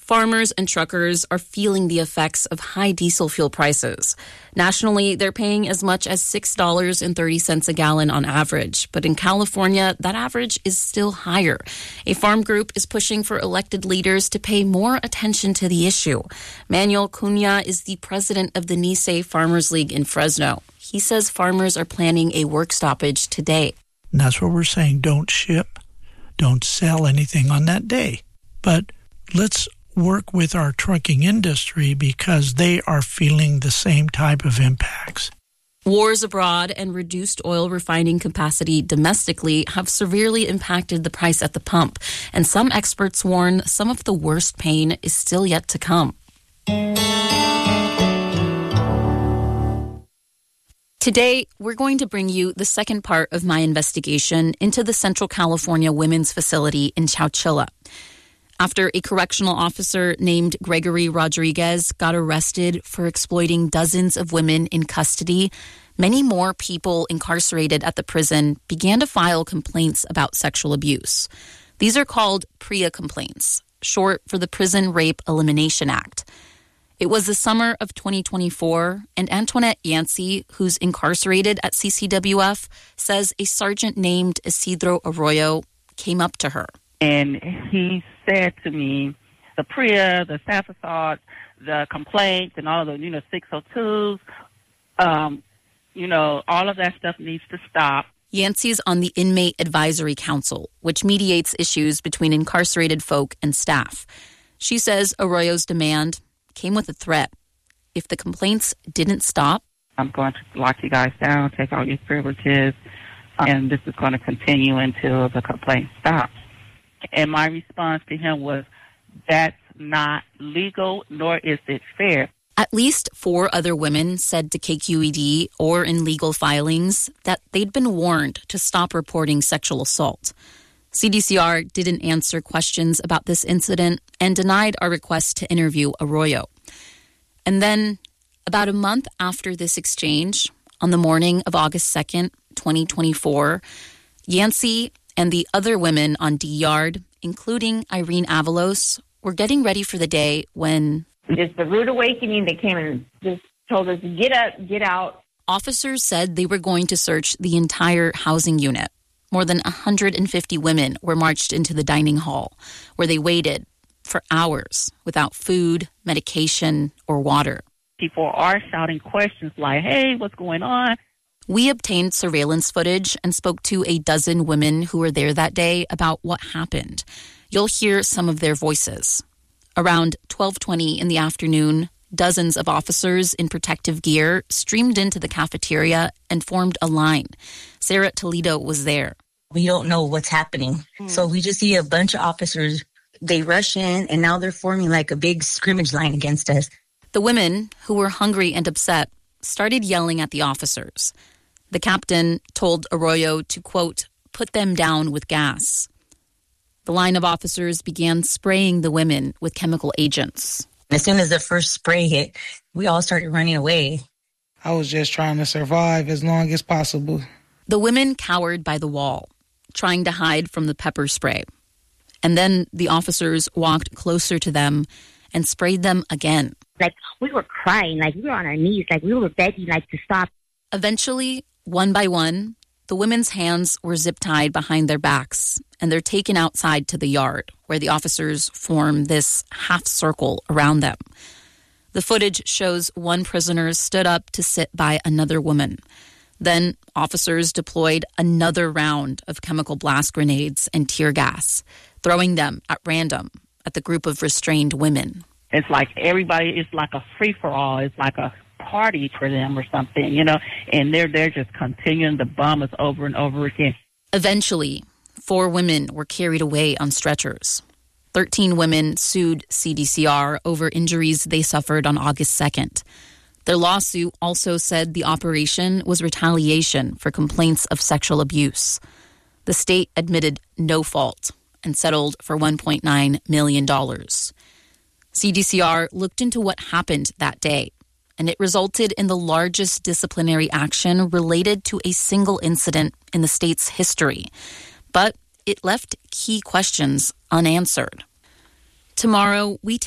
Farmers and truckers are feeling the effects of high diesel fuel prices. Nationally, they're paying as much as $6.30 a gallon on average. But in California, that average is still higher. A farm group is pushing for elected leaders to pay more attention to the issue. Manuel Cunha is the president of the Nisei Farmers League in Fresno. He says farmers are planning a work stoppage today. And that's what we're saying. Don't ship, don't sell anything on that day. But let's work with our trucking industry because they are feeling the same type of impacts. Wars abroad and reduced oil refining capacity domestically have severely impacted the price at the pump, and some experts warn some of the worst pain is still yet to come. Today, we're going to bring you the second part of my investigation into the Central California Women's Facility in Chowchilla. After a correctional officer named Gregory Rodriguez got arrested for exploiting dozens of women in custody, many more people incarcerated at the prison began to file complaints about sexual abuse. These are called PREA complaints, short for the Prison Rape Elimination Act. It was the summer of 2024, and Antoinette Yancey, who's incarcerated at CCWF, says a sergeant named Isidro Arroyo came up to her. And he said to me, the PREA, the staff assault, the complaints, and all of the, 602s, all of that stuff needs to stop. Yancey's on the Inmate Advisory Council, which mediates issues between incarcerated folk and staff. She says Arroyo's demand came with a threat. If the complaints didn't stop, I'm going to lock you guys down, take all your privileges, and this is going to continue until the complaint stops. And my response to him was, that's not legal, nor is it fair. At least 4 other women said to KQED or in legal filings that they'd been warned to stop reporting sexual assault. CDCR didn't answer questions about this incident and denied our request to interview Arroyo. And then, about a month after this exchange, on the morning of August 2nd, 2024, Yancey and the other women on D-Yard, including Irene Avalos, were getting ready for the day when... It's the rude awakening. They came and just told us, get up, get out. Officers said they were going to search the entire housing unit. More than 150 women were marched into the dining hall, where they waited for hours without food, medication, or water. People are shouting questions like, hey, what's going on? We obtained surveillance footage and spoke to a dozen women who were there that day about what happened. You'll hear some of their voices. Around 12:20 in the afternoon, dozens of officers in protective gear streamed into the cafeteria and formed a line. Sarah Toledo was there. We don't know what's happening. So we just see a bunch of officers. They rush in, and now they're forming like a big scrimmage line against us. The women, who were hungry and upset, started yelling at the officers. The captain told Arroyo to, quote, put them down with gas. The line of officers began spraying the women with chemical agents. As soon as the first spray hit, we all started running away. I was just trying to survive as long as possible. The women cowered by the wall, trying to hide from the pepper spray. And then the officers walked closer to them and sprayed them again. Like, we were crying, like, we were on our knees, like, we were begging, like, to stop. Eventually, one by one, the women's hands were zip-tied behind their backs, and they're taken outside to the yard, where the officers form this half-circle around them. The footage shows one prisoner stood up to sit by another woman. Then officers deployed another round of chemical blast grenades and tear gas, throwing them at random at the group of restrained women. It's like everybody, it's like a free-for-all. It's like a party for them or something, and they're just continuing to bomb us over and over again. Eventually, 4 women were carried away on stretchers. 13 women sued CDCR over injuries they suffered on August 2nd. Their lawsuit also said the operation was retaliation for complaints of sexual abuse. The state admitted no fault and settled for $1.9 million. CDCR looked into what happened that day, and it resulted in the largest disciplinary action related to a single incident in the state's history. But it left key questions unanswered. Tomorrow, we